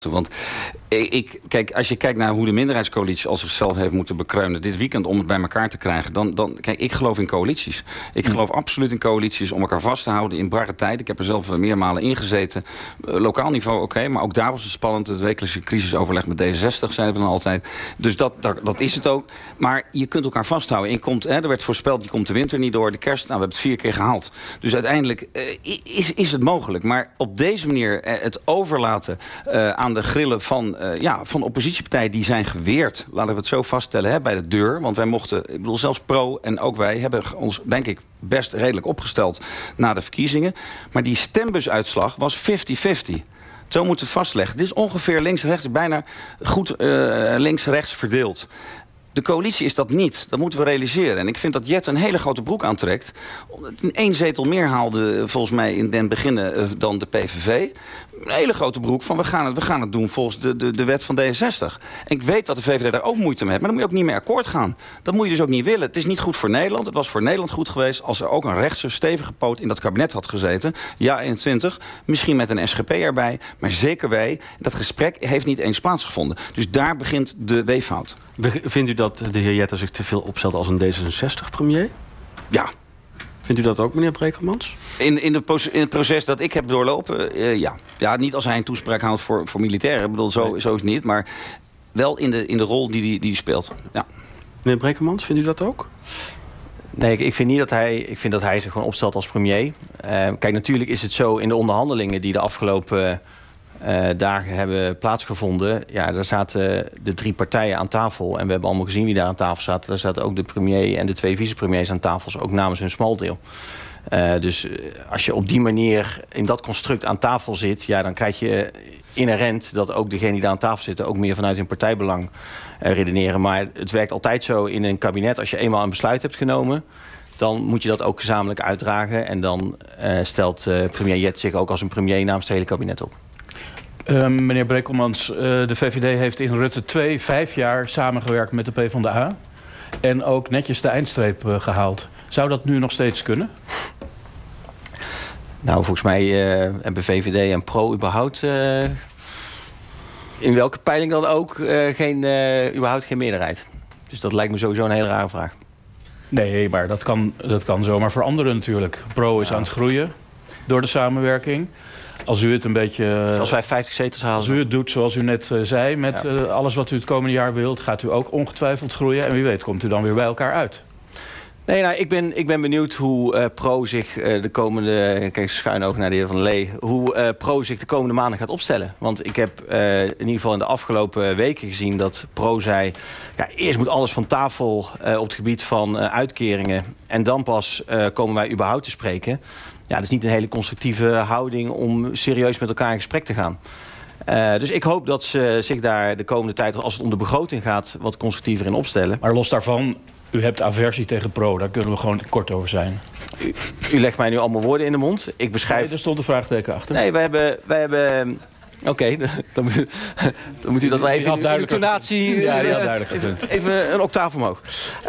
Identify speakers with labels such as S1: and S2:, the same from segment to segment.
S1: Want kijk, als je kijkt naar hoe de minderheidscoalitie al zichzelf heeft moeten bekreunen dit weekend om het bij elkaar te krijgen, kijk, ik geloof in coalities. Ik geloof absoluut in coalities om elkaar vast te houden in barre tijd. Ik heb er zelf meermalen in gezeten. Lokaal niveau oké, maar ook daar was het spannend. Het wekelijkse crisisoverleg met D66 zeiden we dan altijd. Dus dat is het ook. Maar je kunt elkaar vasthouden. Er werd voorspeld, je komt de winter niet door, de kerst. Nou, we hebben het 4 keer gehaald. Dus uiteindelijk is het mogelijk. Maar op deze manier het overlaten aan de grillen van oppositiepartijen die zijn geweerd, laten we het zo vaststellen, bij de deur. Want wij mochten, ik bedoel, zelfs Pro en ook wij hebben ons, denk ik, best redelijk opgesteld na de verkiezingen. Maar die stembusuitslag was 50-50. Zo moeten we vastleggen. Het is ongeveer links-rechts, bijna goed links-rechts verdeeld. De coalitie is dat niet. Dat moeten we realiseren. En ik vind dat Jet een hele grote broek aantrekt. 1 zetel meer haalde volgens mij in den beginnen dan de PVV. Een hele grote broek van we gaan het doen volgens de wet van D66. En ik weet dat de VVD daar ook moeite mee heeft. Maar dan moet je ook niet mee akkoord gaan. Dat moet je dus ook niet willen. Het is niet goed voor Nederland. Het was voor Nederland goed geweest als er ook een rechtse stevige poot in dat kabinet had gezeten. Ja, 21. Misschien met een SGP erbij. Maar zeker wij. Dat gesprek heeft niet eens plaatsgevonden. Dus daar begint de weeffout.
S2: Vindt u dat de heer Jetter zich te veel opstelt als een D66-premier?
S1: Ja.
S2: Vindt u dat ook, meneer Brekelmans?
S1: In het proces dat ik heb doorlopen, ja. Ja, niet als hij een toespraak houdt voor militairen. Ik bedoel, zo is het niet. Maar wel in de rol die hij speelt. Ja.
S2: Meneer Brekelmans, vindt u dat ook?
S3: Nee, ik vind niet dat hij zich gewoon opstelt als premier. Kijk, natuurlijk is het zo in de onderhandelingen die de afgelopen dagen hebben plaatsgevonden. Ja, daar zaten de 3 partijen aan tafel. En we hebben allemaal gezien wie daar aan tafel zaten. Daar zaten ook de premier en de 2 vicepremiers aan tafel. Ook namens hun smaldeel. Dus als je op die manier in dat construct aan tafel zit, ja, dan krijg je inherent dat ook degenen die daar aan tafel zitten ook meer vanuit hun partijbelang redeneren. Maar het werkt altijd zo in een kabinet. Als je eenmaal een besluit hebt genomen, dan moet je dat ook gezamenlijk uitdragen. En dan stelt premier Jet zich ook als een premier namens het hele kabinet op.
S4: Meneer Brekelmans, de VVD heeft in Rutte 2 5 jaar samengewerkt met de PvdA. En ook netjes de eindstreep gehaald. Zou dat nu nog steeds kunnen?
S3: Nou, volgens mij hebben VVD en Pro überhaupt, in welke peiling dan ook, überhaupt geen meerderheid. Dus dat lijkt me sowieso een hele rare vraag.
S4: Nee, maar dat kan zomaar veranderen natuurlijk. Pro is aan het groeien door de samenwerking. Als u het een beetje...
S3: Als wij 50 zetels halen.
S4: Als u het doet zoals u net zei, met alles wat u het komende jaar wilt, gaat u ook ongetwijfeld groeien. En wie weet komt u dan weer bij elkaar uit.
S3: Nee, nou, ik ben benieuwd hoe Pro zich de komende... Kijk, schuin ook naar de heer Van der Lee. Hoe Pro zich de komende maanden gaat opstellen. Want ik heb in ieder geval in de afgelopen weken gezien dat Pro zei, ja, eerst moet alles van tafel op het gebied van uitkeringen. En dan pas komen wij überhaupt te spreken. Ja, dat is niet een hele constructieve houding om serieus met elkaar in gesprek te gaan. Dus ik hoop dat ze zich daar de komende tijd, als het om de begroting gaat, wat constructiever in opstellen.
S4: Maar los daarvan, u hebt aversie tegen Pro. Daar kunnen we gewoon kort over zijn.
S3: U legt mij nu allemaal woorden in de mond. Ik beschrijf...
S4: Nee, er stond een vraagteken achter.
S3: Nee, wij hebben Oké, dan moet u dat wel even in de tonatie...
S4: Ja, die had duidelijk gepunt.
S3: Even een octaaf omhoog.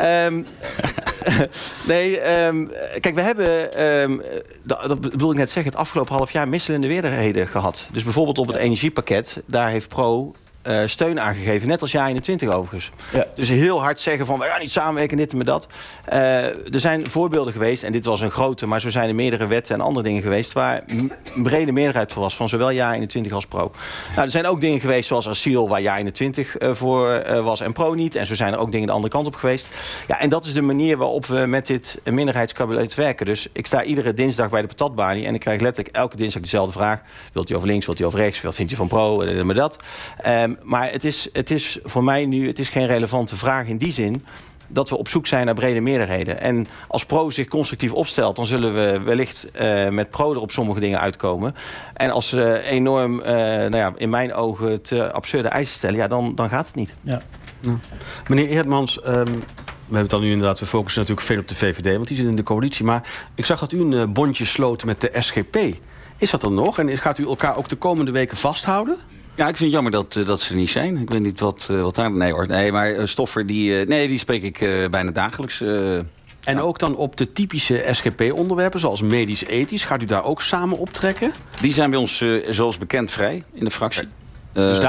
S3: Kijk, we hebben, dat bedoel ik net zeggen, het afgelopen half jaar wisselende meerderheden gehad. Dus bijvoorbeeld op het energiepakket, daar heeft Pro steun aangegeven. Net als JA21 overigens. Ja. Dus heel hard zeggen van, we gaan niet samenwerken, dit en met dat. Er zijn voorbeelden geweest, en dit was een grote, maar zo zijn er meerdere wetten en andere dingen geweest, waar een brede meerderheid voor was, van zowel JA21 als Pro. Nou, er zijn ook dingen geweest zoals asiel, waar JA21 voor was en Pro niet. En zo zijn er ook dingen de andere kant op geweest. Ja, en dat is de manier waarop we met dit minderheidskabinet werken. Dus ik sta iedere dinsdag bij de patatbalie en ik krijg letterlijk elke dinsdag dezelfde vraag. Wilt u over links, wilt u over rechts, wat vindt u van Pro, met dat? Maar het is voor mij nu, het is geen relevante vraag in die zin dat we op zoek zijn naar brede meerderheden. En als Pro zich constructief opstelt, dan zullen we wellicht met Pro er op sommige dingen uitkomen. En als ze enorm, in mijn ogen, te absurde eisen stellen, ja, dan gaat het niet.
S2: Ja. Ja. Meneer Eerdmans, we hebben het dan nu inderdaad, we focussen natuurlijk veel op de VVD, want die zit in de coalitie. Maar ik zag dat u een bondje sloot met de SGP. Is dat dan nog? En gaat u elkaar ook de komende weken vasthouden?
S1: Ja, ik vind het jammer dat ze er niet zijn. Ik weet niet wat daar... Nee hoor, nee, maar Stoffer, die spreek ik bijna dagelijks.
S2: En ook dan op de typische SGP-onderwerpen, zoals medisch-ethisch. Gaat u daar ook samen optrekken?
S1: Die zijn bij ons, zoals bekend, vrij in de fractie.
S2: Dus